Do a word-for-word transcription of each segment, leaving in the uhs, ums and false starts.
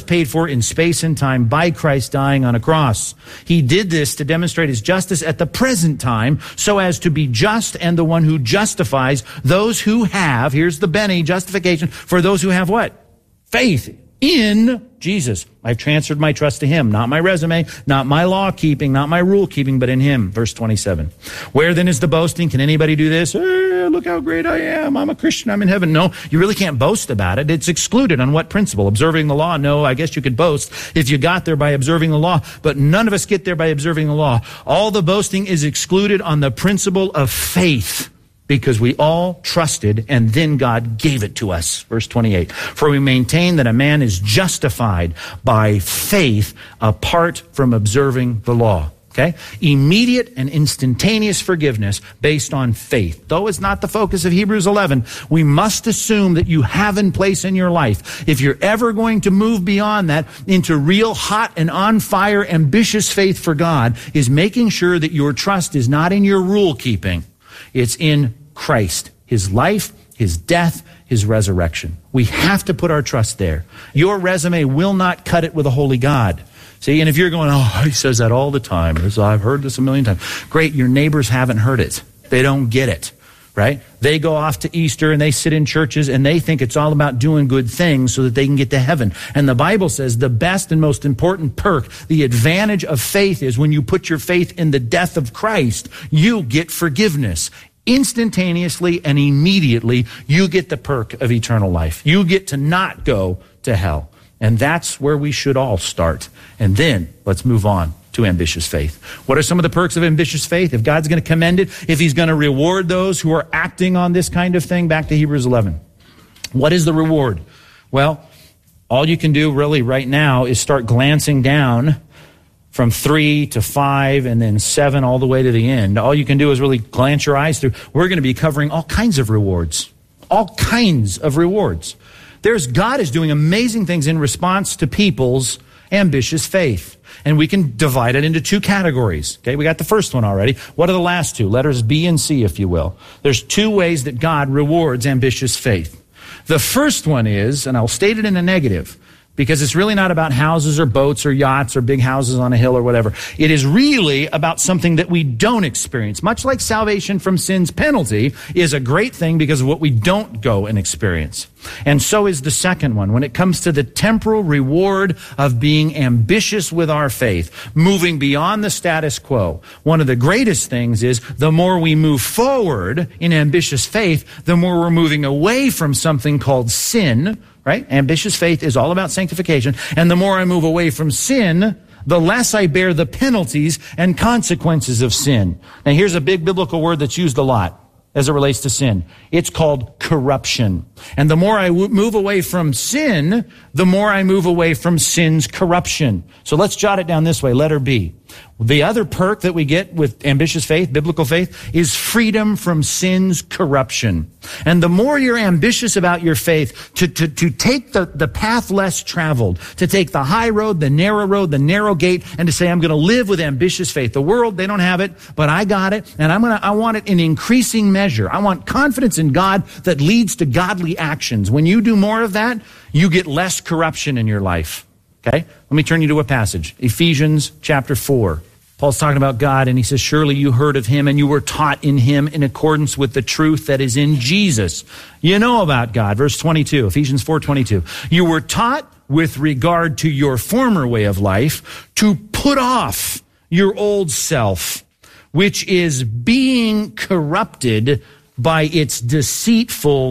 paid for in space and time by Christ dying on a cross. He did this to demonstrate his justice at the present time so as to be just and the one who justifies those who have, here's the Benny, justification for those who have what? Faith in Jesus. I've transferred my trust to him, not my resume, not my law keeping, not my rule keeping, but in him. Verse twenty-seven. Where then is the boasting? Can anybody do this? Hey, look how great I am. I'm a Christian. I'm in heaven. No, you really can't boast about it. It's excluded. On what principle? Observing the law? No, I guess you could boast if you got there by observing the law, but none of us get there by observing the law. All the boasting is excluded on the principle of faith, because we all trusted and then God gave it to us. Verse twenty-eight. For we maintain that a man is justified by faith apart from observing the law. Okay? Immediate and instantaneous forgiveness based on faith. Though it's not the focus of Hebrews eleven, we must assume that you have in place in your life. If you're ever going to move beyond that into real hot and on fire ambitious faith for God, is making sure that your trust is not in your rule keeping. It's in Christ, his life, his death, his resurrection. We have to put our trust there. Your resume will not cut it with a holy God. See, and if you're going, oh, he says that all the time. I've heard this a million times. Great, your neighbors haven't heard it. They don't get it, right? They go off to Easter and they sit in churches and they think it's all about doing good things so that they can get to heaven. And the Bible says the best and most important perk, the advantage of faith is when you put your faith in the death of Christ, you get forgiveness. Instantaneously and immediately, you get the perk of eternal life. You get to not go to hell. And that's where we should all start. And then let's move on to ambitious faith. What are some of the perks of ambitious faith? If God's going to commend it, if he's going to reward those who are acting on this kind of thing, back to Hebrews eleven. What is the reward? Well, all you can do really right now is start glancing down from three to five and then seven all the way to the end. All you can do is really glance your eyes through. We're going to be covering all kinds of rewards. All kinds of rewards. There's God is doing amazing things in response to people's ambitious faith. And we can divide it into two categories. Okay, we got the first one already. What are the last two? Letters B and C, if you will. There's two ways that God rewards ambitious faith. The first one is, and I'll state it in a negative, because it's really not about houses or boats or yachts or big houses on a hill or whatever. It is really about something that we don't experience. Much like salvation from sin's penalty is a great thing because of what we don't go and experience. And so is the second one. When it comes to the temporal reward of being ambitious with our faith, moving beyond the status quo, one of the greatest things is the more we move forward in ambitious faith, the more we're moving away from something called sin. Right? Ambitious faith is all about sanctification. And the more I move away from sin, the less I bear the penalties and consequences of sin. Now here's a big biblical word that's used a lot as it relates to sin. It's called corruption. And the more I w- move away from sin, the more I move away from sin's corruption. So let's jot it down this way, letter B. The other perk that we get with ambitious faith, biblical faith, is freedom from sin's corruption. And the more you're ambitious about your faith, to, to, to take the, the path less traveled, to take the high road, the narrow road, the narrow gate, and to say, I'm going to live with ambitious faith. The world, they don't have it, but I got it, and I'm going to, I want it in increasing measure. I want confidence in God that leads to godly actions. When you do more of that, you get less corruption in your life. Okay? Let me turn you to a passage. Ephesians chapter four. Paul's talking about God, and he says, surely you heard of him and you were taught in him in accordance with the truth that is in Jesus. You know about God. Verse twenty-two, Ephesians four twenty-two. You were taught with regard to your former way of life to put off your old self, which is being corrupted by its deceitful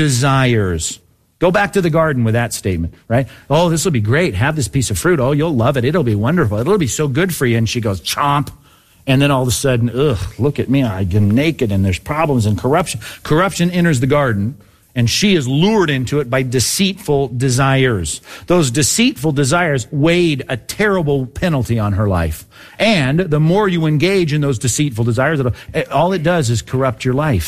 desires. Go back to the garden with that statement, right? Oh, this will be great. Have this piece of fruit. Oh, you'll love it. It'll be wonderful. It'll be so good for you. And she goes, chomp. And then all of a sudden, ugh, look at me. I'm naked and there's problems and corruption. Corruption enters the garden and she is lured into it by deceitful desires. Those deceitful desires weighed a terrible penalty on her life. And the more you engage in those deceitful desires, all it does is corrupt your life.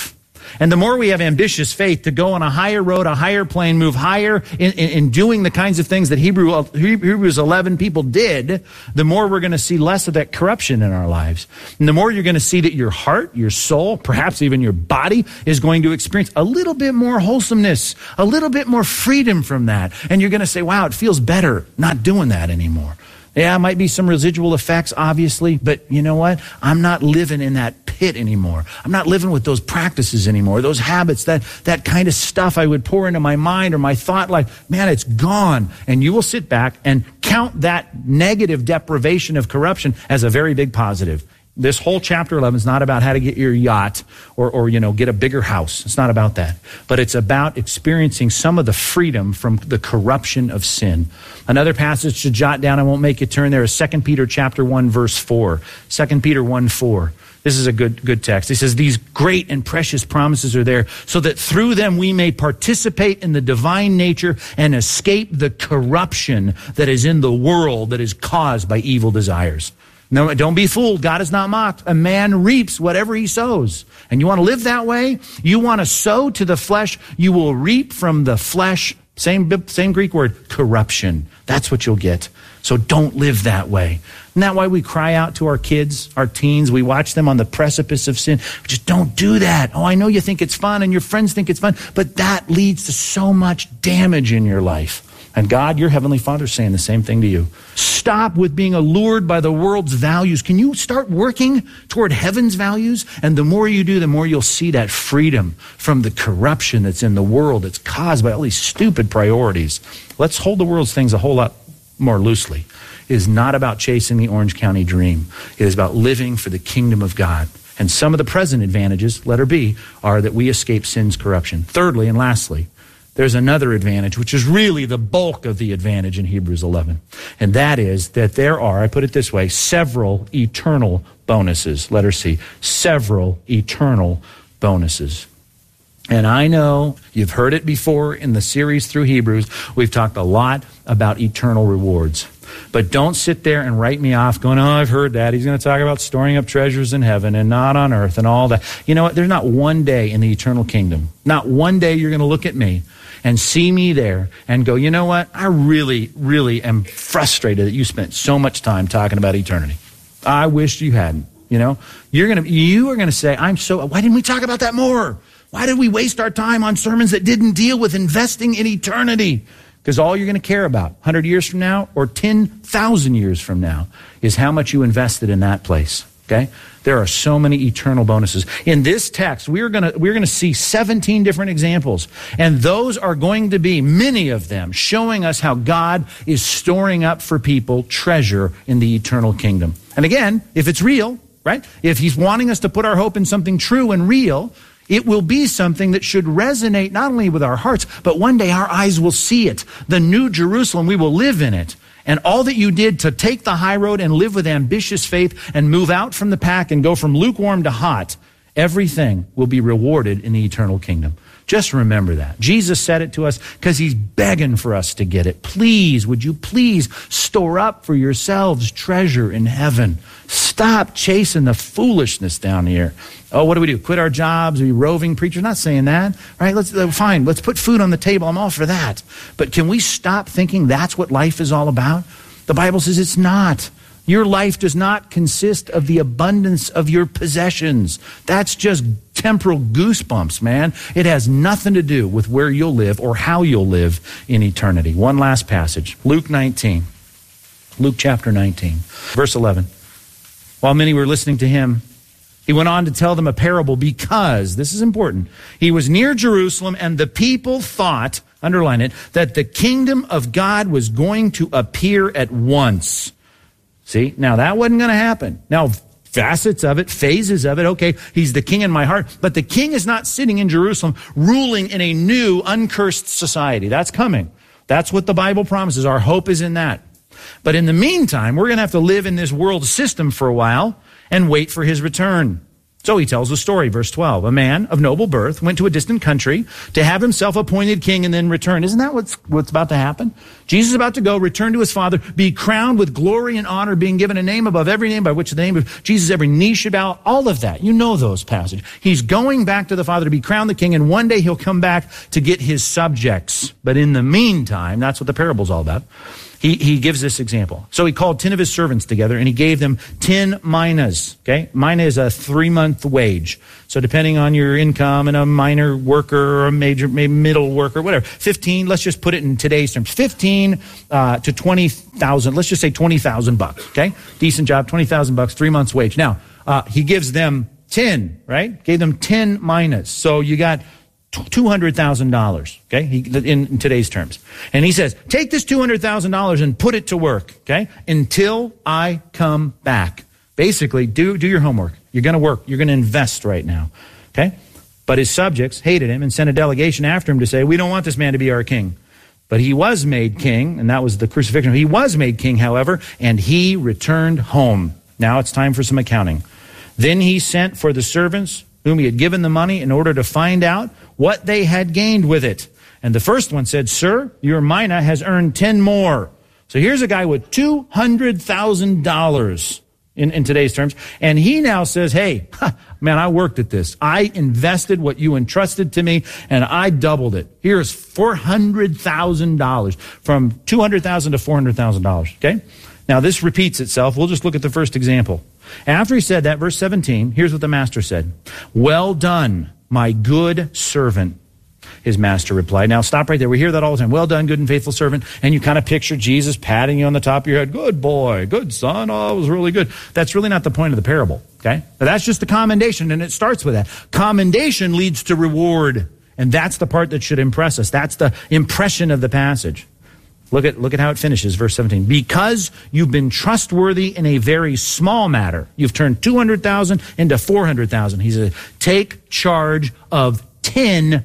And the more we have ambitious faith to go on a higher road, a higher plane, move higher in, in, in doing the kinds of things that Hebrew, Hebrews eleven people did, the more we're going to see less of that corruption in our lives. And the more you're going to see that your heart, your soul, perhaps even your body is going to experience a little bit more wholesomeness, a little bit more freedom from that. And you're going to say, wow, it feels better not doing that anymore. Yeah, it might be some residual effects, obviously, but you know what? I'm not living in that pit anymore. I'm not living with those practices anymore, those habits, that, that kind of stuff I would pour into my mind or my thought life. Man, it's gone. And you will sit back and count that negative deprivation of corruption as a very big positive. This whole chapter eleven is not about how to get your yacht or, or, you know, get a bigger house. It's not about that. But it's about experiencing some of the freedom from the corruption of sin. Another passage to jot down, I won't make you turn there, is Second Peter chapter one, verse four. Second Peter one, four. This is a good, good text. He says, these great and precious promises are there so that through them we may participate in the divine nature and escape the corruption that is in the world that is caused by evil desires. No, don't be fooled. God is not mocked. A man reaps whatever he sows. And you want to live that way? You want to sow to the flesh, you will reap from the flesh, same, same Greek word, corruption. That's what you'll get. So don't live that way. Isn't that why we cry out to our kids, our teens? We watch them on the precipice of sin. Just don't do that. Oh, I know you think it's fun and your friends think it's fun, but that leads to so much damage in your life. And God, your Heavenly Father, is saying the same thing to you. Stop with being allured by the world's values. Can you start working toward heaven's values? And the more you do, the more you'll see that freedom from the corruption that's in the world that's caused by all these stupid priorities. Let's hold the world's things a whole lot more loosely. It is not about chasing the Orange County dream. It is about living for the kingdom of God. And some of the present advantages, letter B, are that we escape sin's corruption. Thirdly and lastly, there's another advantage, which is really the bulk of the advantage in Hebrews eleven. And that is that there are, I put it this way, several eternal bonuses. Letter C, several eternal bonuses. And I know you've heard it before in the series through Hebrews. We've talked a lot about eternal rewards. But don't sit there and write me off going, oh, I've heard that. He's going to talk about storing up treasures in heaven and not on earth and all that. You know what? There's not one day in the eternal kingdom, not one day you're going to look at me and see me there and go, you know what? I really, really am frustrated that you spent so much time talking about eternity. I wish you hadn't. You know, you're going to, you are going to say, I'm so, why didn't we talk about that more? Why did we waste our time on sermons that didn't deal with investing in eternity? Because all you're going to care about one hundred years from now or ten thousand years from now is how much you invested in that place. Okay? There are so many eternal bonuses. In this text, we're going to we're going to see seventeen different examples. And those are going to be, many of them, showing us how God is storing up for people treasure in the eternal kingdom. And again, if it's real, right? If he's wanting us to put our hope in something true and real, it will be something that should resonate not only with our hearts, but one day our eyes will see it. The new Jerusalem, we will live in it. And all that you did to take the high road and live with ambitious faith and move out from the pack and go from lukewarm to hot, everything will be rewarded in the eternal kingdom. Just remember that. Jesus said it to us because he's begging for us to get it. Please, would you please store up for yourselves treasure in heaven. Stop chasing the foolishness down here. Oh, what do we do? Quit our jobs? Are we roving preachers? Not saying that, right? Let's uh, fine. Let's put food on the table. I'm all for that. But can we stop thinking that's what life is all about? The Bible says it's not. Your life does not consist of the abundance of your possessions. That's just temporal goosebumps, man. It has nothing to do with where you'll live or how you'll live in eternity. One last passage, Luke nineteen. Luke chapter nineteen, verse eleven. While many were listening to him, he went on to tell them a parable because, this is important, he was near Jerusalem and the people thought, underline it, that the kingdom of God was going to appear at once. See, now that wasn't going to happen. Now, facets of it, phases of it, okay, he's the king in my heart, but the king is not sitting in Jerusalem ruling in a new, uncursed society. That's coming. That's what the Bible promises. Our hope is in that. But in the meantime, we're going to have to live in this world system for a while and wait for his return. So he tells a story, verse twelve. A man of noble birth went to a distant country to have himself appointed king and then return. Isn't that what's, what's about to happen? Jesus is about to go, return to his Father, be crowned with glory and honor, being given a name above every name, by which the name of Jesus every knee should bow. All of that. You know those passages. He's going back to the Father to be crowned the king, and one day he'll come back to get his subjects. But in the meantime, that's what the parable's all about. He, he gives this example. So he called ten of his servants together and he gave them ten minas. Okay? Mina is a three-month wage. So depending on your income and a minor worker or a major, maybe middle worker, whatever. fifteen, let's just put it in today's terms. fifteen uh, to twenty thousand, let's just say twenty thousand bucks. Okay? Decent job, twenty thousand bucks, three months wage. Now, uh, he gives them ten, right? Gave them ten minas. So you got two hundred thousand dollars, okay, he, in, in today's terms. And he says, take this two hundred thousand dollars and put it to work, okay, until I come back. Basically, do, do your homework. You're going to work. You're going to invest right now, okay? But his subjects hated him and sent a delegation after him to say, we don't want this man to be our king. But he was made king, and that was the crucifixion. He was made king, however, and he returned home. Now it's time for some accounting. Then he sent for the servants whom he had given the money in order to find out what they had gained with it. And the first one said, sir, your mina has earned ten more. So here's a guy with two hundred thousand dollars in, in today's terms. And he now says, hey, man, I worked at this. I invested what you entrusted to me, and I doubled it. Here's four hundred thousand dollars, from two hundred thousand dollars to four hundred thousand dollars, okay? Now, this repeats itself. We'll just look at the first example. After he said that, verse seventeen, here's what the master said. Well done, my good servant, his master replied. Now, stop right there. We hear that all the time. Well done, good and faithful servant. And you kind of picture Jesus patting you on the top of your head. Good boy, good son. Oh, it was really good. That's really not the point of the parable, okay? But that's just a commendation, and it starts with that. Commendation leads to reward, and that's the part that should impress us. That's the impression of the passage. Look at, look at how it finishes, verse seventeen. Because you've been trustworthy in a very small matter, you've turned two hundred thousand into four hundred thousand. He says, take charge of ten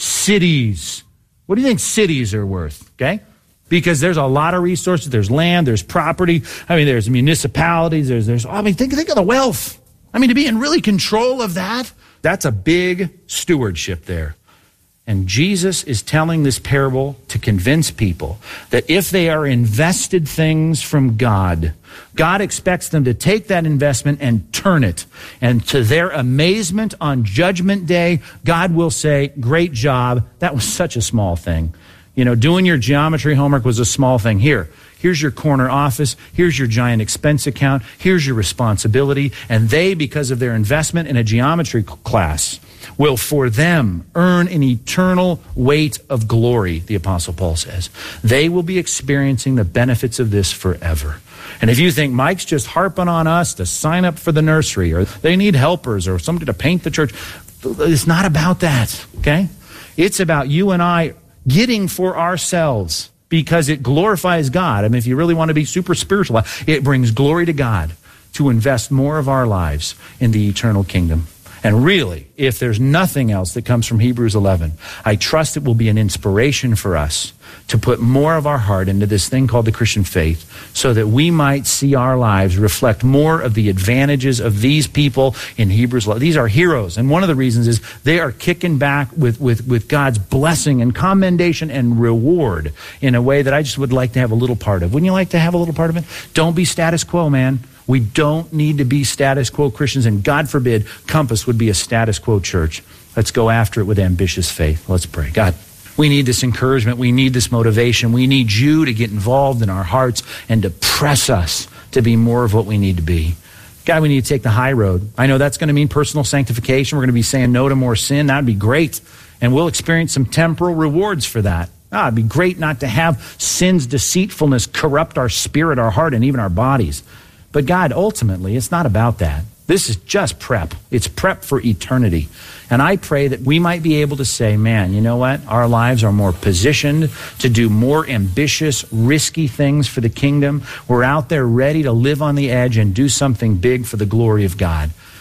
cities. What do you think cities are worth? Okay? Because there's a lot of resources. There's land, there's property. I mean, there's municipalities. There's, there's, I mean, think, think of the wealth. I mean, to be in really control of that, that's a big stewardship there. And Jesus is telling this parable to convince people that if they are invested things from God, God expects them to take that investment and turn it. And to their amazement on Judgment Day, God will say, great job. That was such a small thing. You know, doing your geometry homework was a small thing. Here, here's your corner office. Here's your giant expense account. Here's your responsibility. And they, because of their investment in a geometry class, will for them earn an eternal weight of glory, the Apostle Paul says. They will be experiencing the benefits of this forever. And if you think Mike's just harping on us to sign up for the nursery, or they need helpers, or somebody to paint the church, it's not about that, okay? It's about you and I getting for ourselves, because it glorifies God. I mean, if you really want to be super spiritual, it brings glory to God to invest more of our lives in the eternal kingdom. And really, if there's nothing else that comes from Hebrews eleven, I trust it will be an inspiration for us to put more of our heart into this thing called the Christian faith, so that we might see our lives reflect more of the advantages of these people in Hebrews eleven. These are heroes, and one of the reasons is they are kicking back with, with, with God's blessing and commendation and reward in a way that I just would like to have a little part of. Wouldn't you like to have a little part of it? Don't be status quo, man. We don't need to be status quo Christians, and God forbid Compass would be a status quo church. Let's go after it with ambitious faith. Let's pray. God, we need this encouragement. We need this motivation. We need you to get involved in our hearts and to press us to be more of what we need to be. God, we need to take the high road. I know that's going to mean personal sanctification. We're going to be saying no to more sin. That would be great. And we'll experience some temporal rewards for that. Ah, it'd be great not to have sin's deceitfulness corrupt our spirit, our heart, and even our bodies. But God, ultimately, it's not about that. This is just prep. It's prep for eternity. And I pray that we might be able to say, man, you know what? Our lives are more positioned to do more ambitious, risky things for the kingdom. We're out there ready to live on the edge and do something big for the glory of God.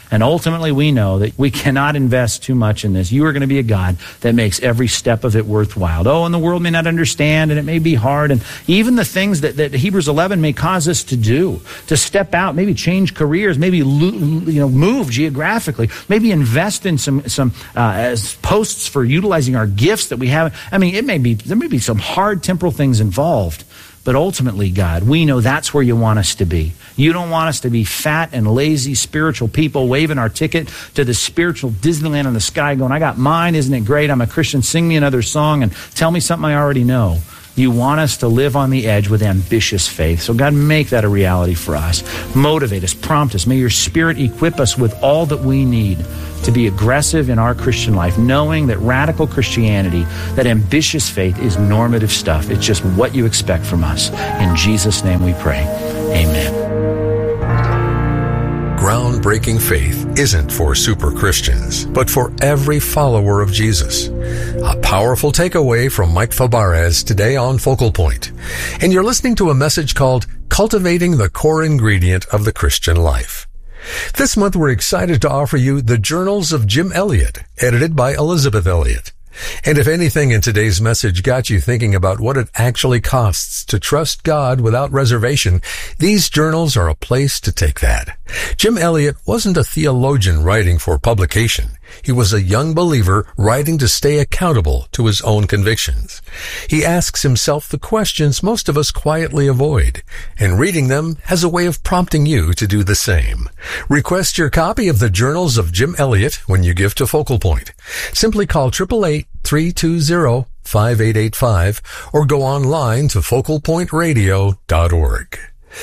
And ultimately, we know that we cannot invest too much in this. You are going to be a God that makes every step of it worthwhile. Oh, and the world may not understand, and it may be hard. And even the things that, that Hebrews eleven may cause us to do, to step out, maybe change careers, maybe you know move geographically, maybe invest in some some uh, posts for utilizing our gifts that we have. I mean, it may be there may be some hard temporal things involved. But ultimately, God, we know that's where you want us to be. You don't want us to be fat and lazy spiritual people waving our ticket to the spiritual Disneyland in the sky going, I got mine, isn't it great? I'm a Christian, sing me another song and tell me something I already know. You want us to live on the edge with ambitious faith. So God, make that a reality for us. Motivate us, prompt us. May your Spirit equip us with all that we need to be aggressive in our Christian life, knowing that radical Christianity, that ambitious faith is normative stuff. It's just what you expect from us. In Jesus' name we pray. Amen. Groundbreaking faith isn't for super Christians, but for every follower of Jesus. A powerful takeaway from Mike Fabarez today on Focal Point. And you're listening to a message called Cultivating the Core Ingredient of the Christian Life. This month we're excited to offer you the Journals of Jim Elliot, edited by Elizabeth Elliot. And if anything in today's message got you thinking about what it actually costs to trust God without reservation, these journals are a place to take that. Jim Elliot wasn't a theologian writing for publication. He was a young believer writing to stay accountable to his own convictions. He asks himself the questions most of us quietly avoid, and reading them has a way of prompting you to do the same. Request your copy of the Journals of Jim Elliot when you give to Focal Point. Simply call eight eight eight, three two zero, five eight eight five or go online to focal point radio dot org.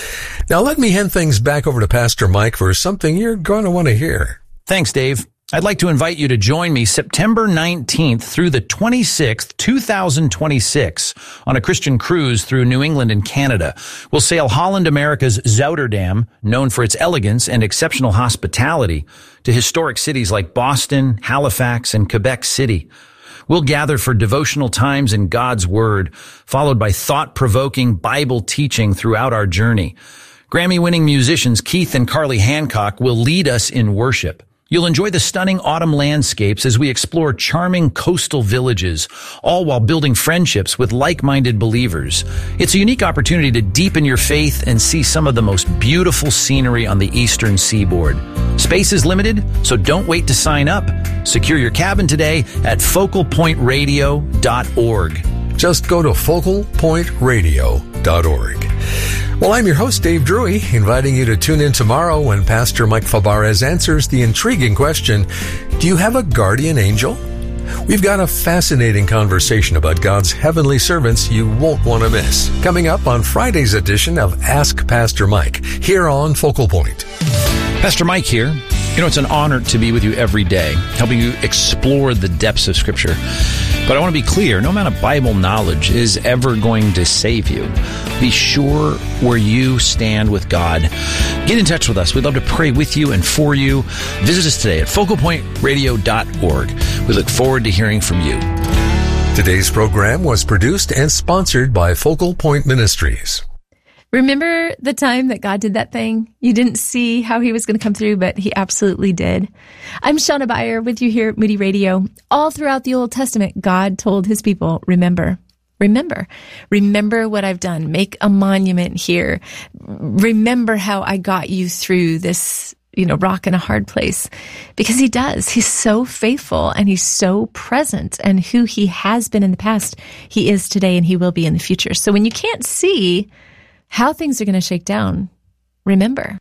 Now let me hand things back over to Pastor Mike for something you're going to want to hear. Thanks, Dave. I'd like to invite you to join me September nineteenth through the twenty-sixth, two thousand twenty-six on a Christian cruise through New England and Canada. We'll sail Holland America's Zouterdam, known for its elegance and exceptional hospitality, to historic cities like Boston, Halifax, and Quebec City. We'll gather for devotional times in God's Word, followed by thought-provoking Bible teaching throughout our journey. Grammy-winning musicians Keith and Carly Hancock will lead us in worship. You'll enjoy the stunning autumn landscapes as we explore charming coastal villages, all while building friendships with like-minded believers. It's a unique opportunity to deepen your faith and see some of the most beautiful scenery on the eastern seaboard. Space is limited, so don't wait to sign up. Secure your cabin today at focal point radio dot org. Just go to focal point radio dot org. Well, I'm your host, Dave Drury, inviting you to tune in tomorrow when Pastor Mike Fabarez answers the intriguing question, do you have a guardian angel? We've got a fascinating conversation about God's heavenly servants you won't want to miss. Coming up on Friday's edition of Ask Pastor Mike, here on Focal Point. Pastor Mike here. You know, it's an honor to be with you every day, helping you explore the depths of Scripture. But I want to be clear, no amount of Bible knowledge is ever going to save you. Be sure where you stand with God. Get in touch with us. We'd love to pray with you and for you. Visit us today at focal point radio dot org. We look forward to hearing from you. Today's program was produced and sponsored by Focal Point Ministries. Remember the time that God did that thing? You didn't see how he was going to come through, but he absolutely did. I'm Shauna Beyer with you here at Moody Radio. All throughout the Old Testament, God told his people, remember, remember, remember what I've done. Make a monument here. Remember how I got you through this, you know, rock in a hard place. Because he does. He's so faithful and he's so present. And who he has been in the past, he is today and he will be in the future. So when you can't see how things are going to shake down, remember.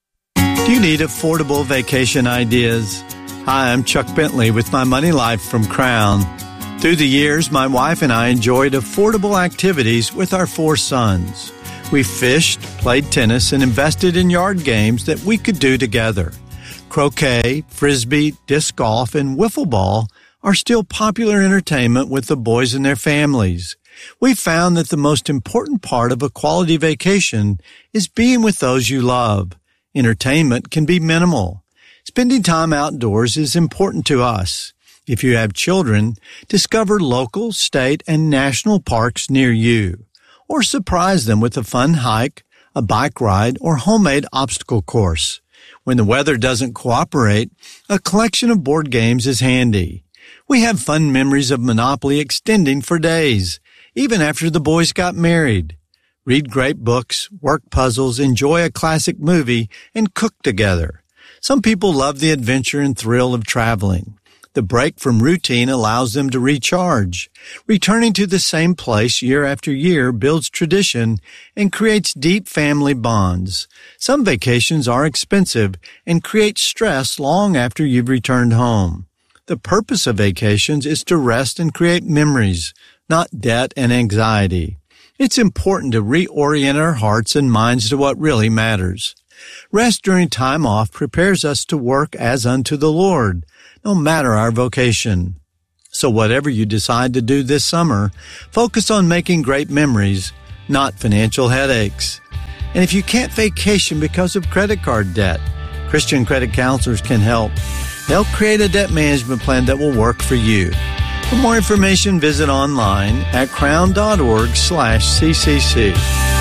Do you need affordable vacation ideas? Hi, I'm Chuck Bentley with My Money Life from Crown. Through the years, my wife and I enjoyed affordable activities with our four sons. We fished, played tennis, and invested in yard games that we could do together. Croquet, frisbee, disc golf, and wiffle ball are still popular entertainment with the boys and their families. We found that the most important part of a quality vacation is being with those you love. Entertainment can be minimal. Spending time outdoors is important to us. If you have children, discover local, state, and national parks near you, or surprise them with a fun hike, a bike ride, or homemade obstacle course. When the weather doesn't cooperate, a collection of board games is handy. We have fun memories of Monopoly extending for days, even after the boys got married. Read great books, work puzzles, enjoy a classic movie, and cook together. Some people love the adventure and thrill of traveling. The break from routine allows them to recharge. Returning to the same place year after year builds tradition and creates deep family bonds. Some vacations are expensive and create stress long after you've returned home. The purpose of vacations is to rest and create memories, not debt and anxiety. It's important to reorient our hearts and minds to what really matters. Rest during time off prepares us to work as unto the Lord, no matter our vocation. So whatever you decide to do this summer, focus on making great memories, not financial headaches. And if you can't vacation because of credit card debt, Christian credit counselors can help. They'll create a debt management plan that will work for you. For more information, visit online at crown.org slash CCC.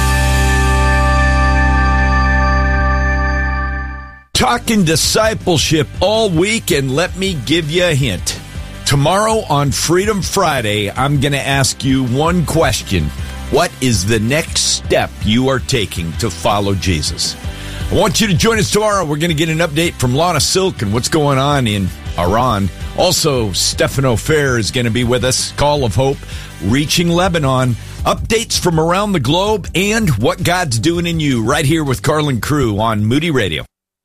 Talking discipleship all week, and let me give you a hint. Tomorrow on Freedom Friday, I'm going to ask you one question. What is the next step you are taking to follow Jesus? I want you to join us tomorrow. We're going to get an update from Lana Silk and what's going on in Iran. Also, Stefano Fair is going to be with us. Call of Hope, Reaching Lebanon. Updates from around the globe and what God's doing in you right here with Carlin Crew on Moody Radio.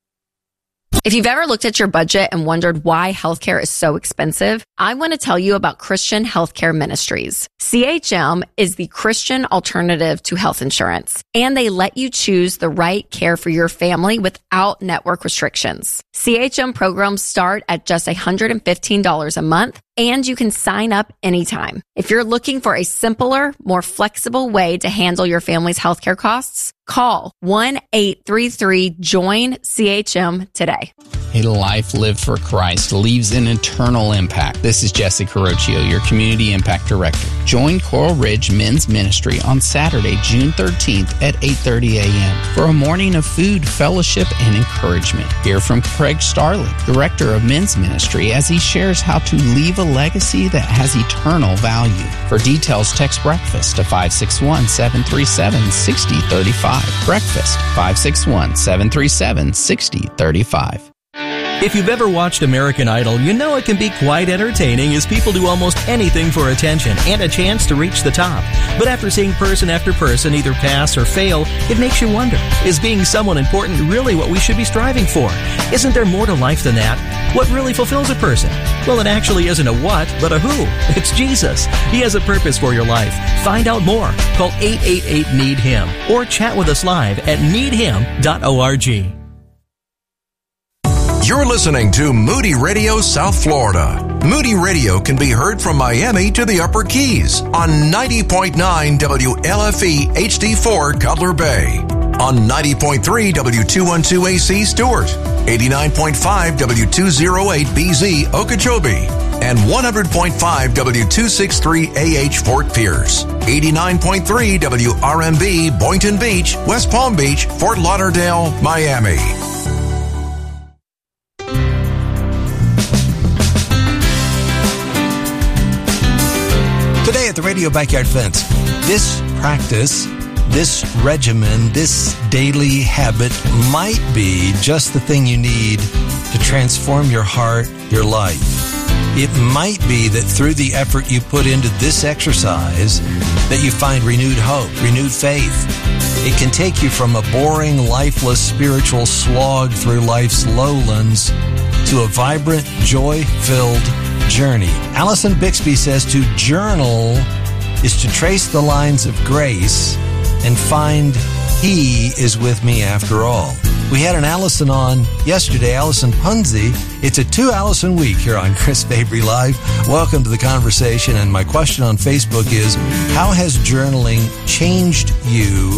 If you've ever looked at your budget and wondered why healthcare is so expensive, I want to tell you about Christian Healthcare Ministries. C H M is the Christian alternative to health insurance, and they let you choose the right care for your family without network restrictions. C H M programs start at just one hundred fifteen dollars a month, and you can sign up anytime. If you're looking for a simpler, more flexible way to handle your family's healthcare costs, call one eight three three join C H M today. A life lived for Christ leaves an eternal impact. This is Jesse Carocchio, your Community Impact Director. Join Coral Ridge Men's Ministry on Saturday, June thirteenth at eight thirty a.m. for a morning of food, fellowship, and encouragement. Hear from Craig Starling, Director of Men's Ministry, as he shares how to leave a legacy that has eternal value. For details, text BREAKFAST to five six one, seven three seven, six zero three five. Breakfast, five six one, seven three seven, six zero three five. If you've ever watched American Idol, you know it can be quite entertaining as people do almost anything for attention and a chance to reach the top. But after seeing person after person either pass or fail, it makes you wonder, is being someone important really what we should be striving for? Isn't there more to life than that? What really fulfills a person? Well, it actually isn't a what, but a who. It's Jesus. He has a purpose for your life. Find out more. Call eight eight eight, need him or chat with us live at need him dot org. You're listening to Moody Radio South Florida. Moody Radio can be heard from Miami to the Upper Keys on ninety point nine W L F E H D four Cutler Bay, on ninety point three W two twelve A C Stewart, eighty-nine point five W two oh eight B Z Okeechobee, and one hundred point five W two sixty-three A H Fort Pierce, eighty-nine point three W R M B Boynton Beach, West Palm Beach, Fort Lauderdale, Miami. Today at the Radio Backyard Fence, this practice, this regimen, this daily habit might be just the thing you need to transform your heart, your life. It might be that through the effort you put into this exercise that you find renewed hope, renewed faith. It can take you from a boring, lifeless spiritual slog through life's lowlands to a vibrant, joy-filled journey. Allison Bixby says to journal is to trace the lines of grace and find He is with me after all. We had an Allison on yesterday, Allison Punzi. It's a two Allison week here on Chris Fabry Live. Welcome to the conversation. And my question on Facebook is, how has journaling changed you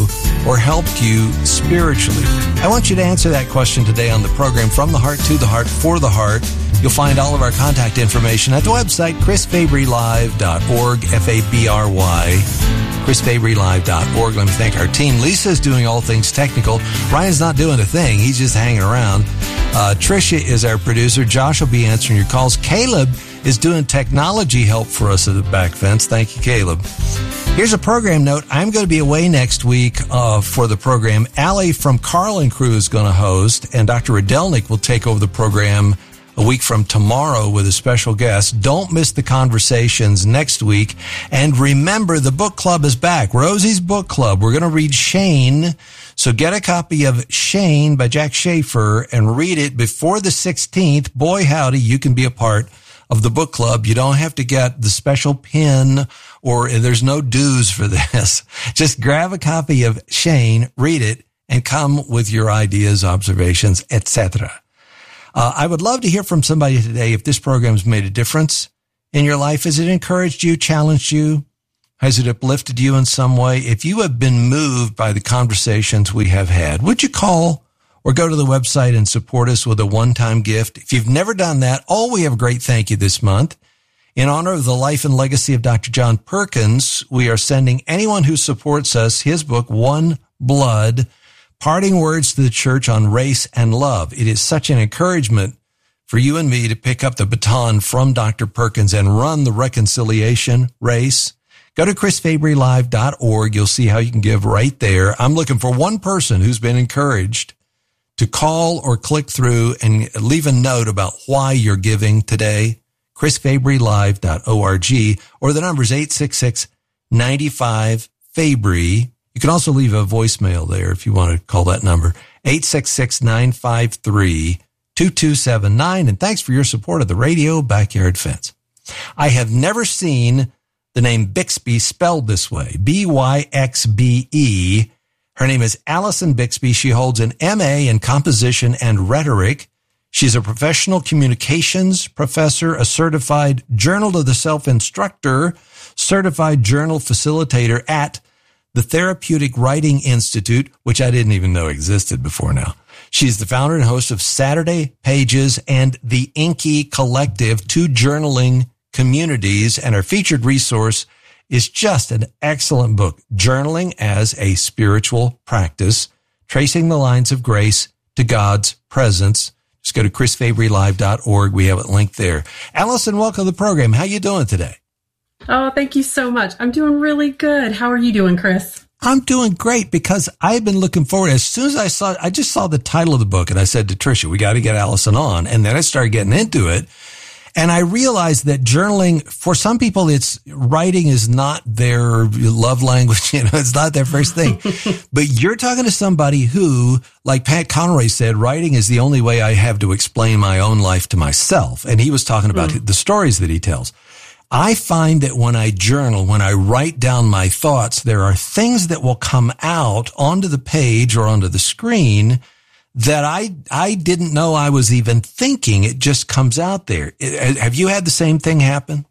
or helped you spiritually? I want you to answer that question today on the program, From the Heart to the Heart for the Heart. You'll find all of our contact information at the website, chris fabry live dot org, F A B R Y, chris fabry live dot org. Let me thank our team. Lisa's doing all things technical. Ryan's not doing a thing. He's just hanging around. Uh, Tricia is our producer. Josh will be answering your calls. Caleb is doing technology help for us at the back fence. Thank you, Caleb. Here's a program note. I'm going to be away next week uh, for the program. Allie from Carlin Crew is going to host, and Doctor Radelnik will take over the program a week from tomorrow with a special guest. Don't miss the conversations next week. And remember, the book club is back. Rosie's Book Club. We're going to read Shane. So get a copy of Shane by Jack Schaefer and read it before the sixteenth. Boy, howdy, you can be a part of the book club. You don't have to get the special pin, or there's no dues for this. Just grab a copy of Shane, read it, and come with your ideas, observations, et cetera. Uh, I would love to hear from somebody today if this program's made a difference in your life. Has it encouraged you, challenged you? Has it uplifted you in some way? If you have been moved by the conversations we have had, would you call or go to the website and support us with a one-time gift? If you've never done that, oh, we have a great thank you this month. In honor of the life and legacy of Doctor John Perkins, we are sending anyone who supports us his book, One Blood, Parting Words to the Church on Race and Love. It is such an encouragement for you and me to pick up the baton from Doctor Perkins and run the reconciliation race. Go to chris fabry live dot org. You'll see how you can give right there. I'm looking for one person who's been encouraged to call or click through and leave a note about why you're giving today. chris fabry live dot org, or the number is eight six six, nine five, Fabry. You can also leave a voicemail there if you want to call that number, eight six six, nine five three, two two seven nine. And thanks for your support of the Radio Backyard Fence. I have never seen the name Bixby spelled this way, B Y X B E. Her name is Allison Bixby. She holds an M A in composition and rhetoric. She's a professional communications professor, a certified Journal of the Self instructor, certified journal facilitator at the Therapeutic Writing Institute, which I didn't even know existed before now. She's the founder and host of Saturday Pages and the Inky Collective, two journaling communities, and her featured resource is just an excellent book, Journaling as a Spiritual Practice, Tracing the Lines of Grace to God's Presence. Just go to chris fabry live dot org. We have it linked there. Allison, welcome to the program. How you doing today? Oh, thank you so much. I'm doing really good. How are you doing, Chris? I'm doing great because I've been looking forward. As soon as I saw, I just saw the title of the book and I said to Tricia, we got to get Allison on. And then I started getting into it. And I realized that journaling, for some people, it's writing is not their love language. You know, it's not their first thing. But you're talking to somebody who, like Pat Conroy said, writing is the only way I have to explain my own life to myself. And he was talking about mm. the stories that he tells. I find that when I journal, when I write down my thoughts, there are things that will come out onto the page or onto the screen that I I didn't know I was even thinking. It just comes out there. Have you had the same thing happen?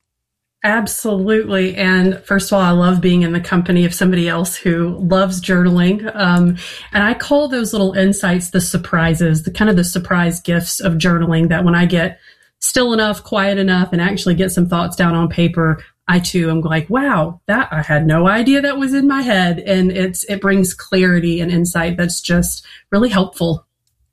Absolutely. And first of all, I love being in the company of somebody else who loves journaling. Um, and I call those little insights the surprises, the kind of the surprise gifts of journaling, that when I get still enough, quiet enough, and actually get some thoughts down on paper, I too am like, wow, that I had no idea that was in my head. And it's it brings clarity and insight that's just really helpful.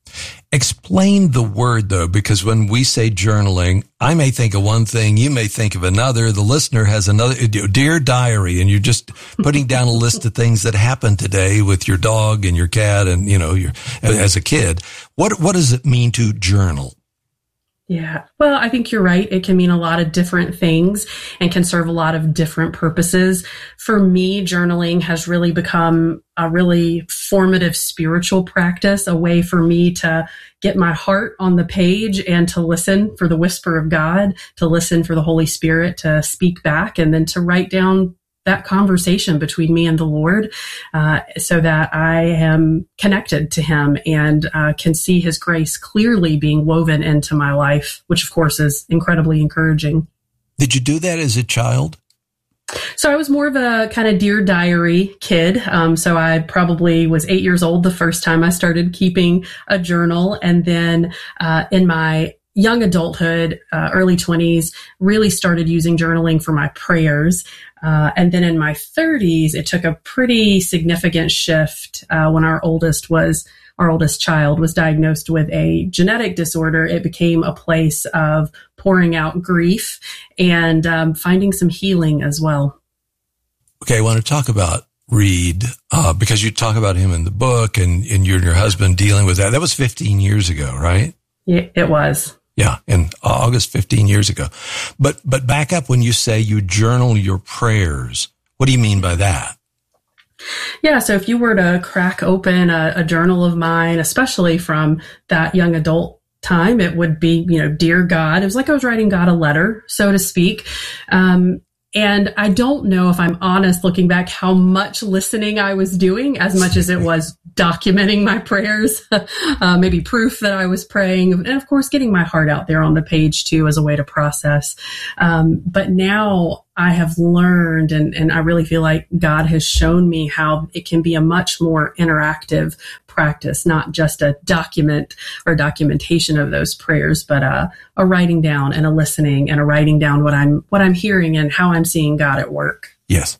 Explain the word, though, because when we say journaling, I may think of one thing, you may think of another. The listener has another, dear diary, and you're just putting down a list of things that happened today with your dog and your cat and, you know, your, as a kid. What, what does it mean to journal? Yeah, well, I think you're right. It can mean a lot of different things and can serve a lot of different purposes. For me, journaling has really become a really formative spiritual practice, a way for me to get my heart on the page and to listen for the whisper of God, to listen for the Holy Spirit to speak back, and then to write down that conversation between me and the Lord, uh, so that I am connected to Him and uh, can see His grace clearly being woven into my life, which of course is incredibly encouraging. Did you do that as a child? So I was more of a kind of Dear Diary kid. Um, so I probably was eight years old the first time I started keeping a journal. And then uh, in my young adulthood, uh, early twenties, really started using journaling for my prayers. Uh, and then in my thirties, it took a pretty significant shift uh, when our oldest was Our oldest child was diagnosed with a genetic disorder. It became a place of pouring out grief and um, finding some healing as well. Okay, I want to talk about Reed uh, because you talk about him in the book, and, and you and your husband dealing with that. That was fifteen years ago, right? Yeah, it was. Yeah, in August, fifteen years ago. But but back up when you say you journal your prayers. What do you mean by that? Yeah, so if you were to crack open a, a journal of mine, especially from that young adult time, it would be, you know, Dear God. It was like I was writing God a letter, so to speak. Um, and I don't know, if I'm honest, looking back, how much listening I was doing as much as it was documenting my prayers, uh, maybe proof that I was praying, and of course, getting my heart out there on the page too as a way to process. Um, but now I have learned, and, and I really feel like God has shown me how it can be a much more interactive practice, not just a document or documentation of those prayers, but a, a writing down and a listening and a writing down what I'm what I'm hearing and how I'm seeing God at work. Yes.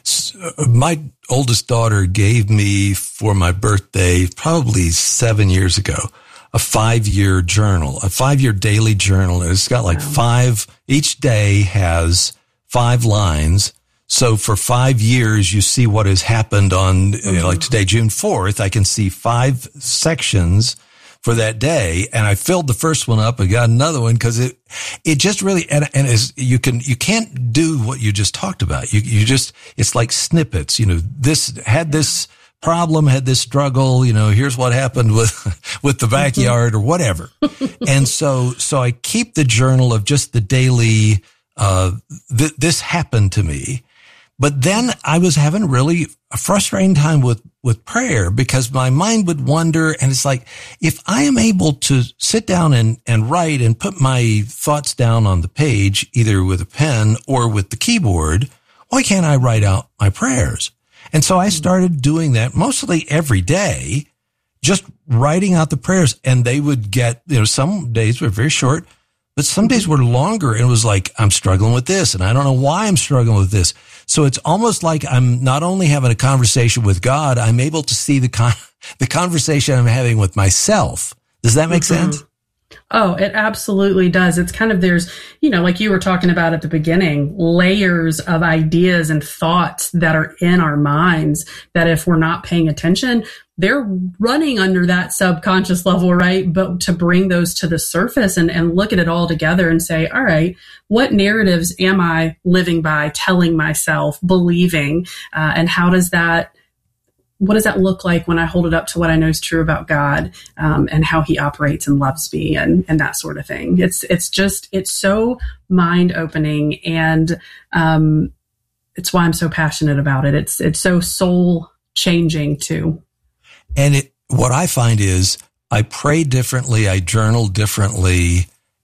So my oldest daughter gave me for my birthday, probably seven years ago, a five-year journal, a five-year daily journal. It's got like wow. five, each day has five lines. So for five years, you see what has happened on, mm-hmm. you know, like today, June fourth, I can see five sections for that day. And I filled the first one up. I got another one because it, it just really, and, and as you can, you can't do what you just talked about. You, you just, it's like snippets, you know, this had this problem, had this struggle, you know, here's what happened with, with the backyard or whatever. And so, so I keep the journal of just the daily, uh, th- this happened to me. But then I was having really a frustrating time with, with prayer because my mind would wander. And it's like, if I am able to sit down and, and write and put my thoughts down on the page, either with a pen or with the keyboard, why can't I write out my prayers? And so I started doing that mostly every day, just writing out the prayers. And they would get, you know, some days were very short, but some days were longer. And it was like, I'm struggling with this and I don't know why I'm struggling with this. So it's almost like I'm not only having a conversation with God, I'm able to see the con- the conversation I'm having with myself. Does that make mm-hmm. sense? Oh, it absolutely does. It's kind of, there's, you know, like you were talking about at the beginning, layers of ideas and thoughts that are in our minds that if we're not paying attention, they're running under that subconscious level, right? But to bring those to the surface and, and look at it all together and say, all right, what narratives am I living by, telling myself, believing, uh, and how does that, what does that look like when I hold it up to what I know is true about God, um, and how he operates and loves me and, and that sort of thing. It's, it's just, it's so mind opening. And, um, it's why I'm so passionate about it. It's, it's so soul changing too. And it, what I find is I pray differently. I journal differently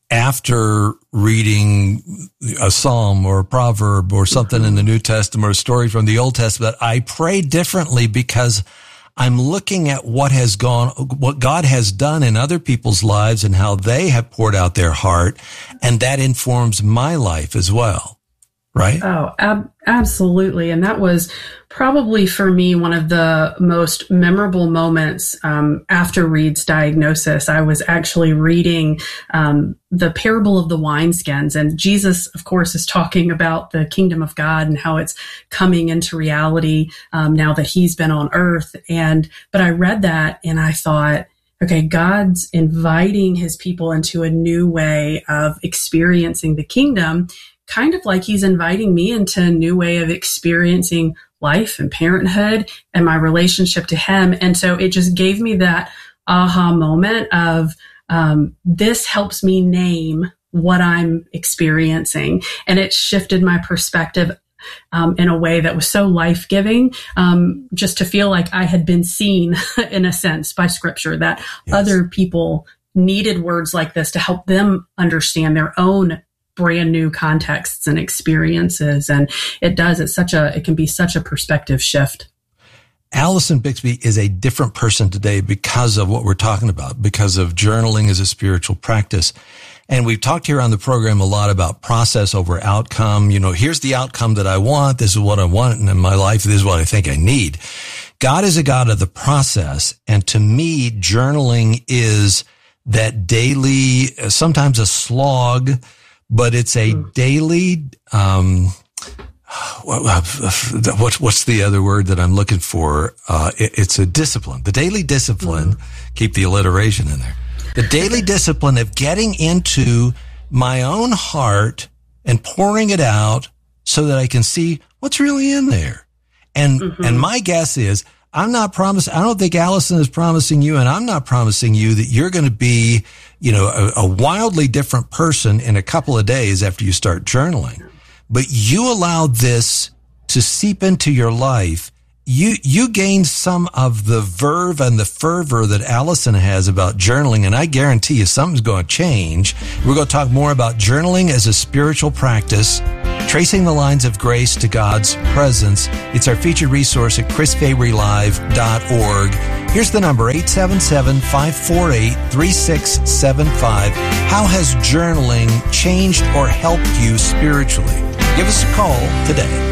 after reading a psalm or a proverb or something in the New Testament or a story from the Old Testament. I pray differently because I'm looking at what has gone, what God has done in other people's lives and how they have poured out their heart. And that informs my life as well. Right? Oh, ab- absolutely. And that was probably for me one of the most memorable moments um, after Reed's diagnosis. I was actually reading um, the parable of the wineskins. And Jesus, of course, is talking about the kingdom of God and how it's coming into reality um, now that he's been on earth. And but I read that and I thought, okay, God's inviting his people into a new way of experiencing the kingdom, kind of like he's inviting me into a new way of experiencing life and parenthood and my relationship to him. And so it just gave me that aha moment of um, this helps me name what I'm experiencing. And it shifted my perspective um, in a way that was so life-giving, um, just to feel like I had been seen in a sense by scripture, that yes. other people needed words like this to help them understand their own brand new contexts and experiences. And it does, it's such a, it can be such a perspective shift. Allison Bixby is a different person today because of what we're talking about, because of journaling as a spiritual practice. And we've talked here on the program a lot about process over outcome. You know, here's the outcome that I want. This is what I want in my life. This is what I think I need. God is a God of the process. And to me, journaling is that daily, sometimes a slog, but it's a daily, um, what, what's the other word that I'm looking for? Uh, it, it's a discipline, the daily discipline. Mm-hmm. Keep the alliteration in there. The daily discipline of getting into my own heart and pouring it out so that I can see what's really in there. And, mm-hmm. and my guess is I'm not promising, I don't think Allison is promising you, and I'm not promising you that you're going to be, you know, a, a wildly different person in a couple of days after you start journaling. But you allow this to seep into your life. You, you gain some of the verve and the fervor that Allison has about journaling, and I guarantee you something's going to change. We're going to talk more about journaling as a spiritual practice, tracing the lines of grace to God's presence. It's our featured resource at chris fabry live dot org. Here's the number, eight seven seven, five four eight, three six seven five. How has journaling changed or helped you spiritually? Give us a call today.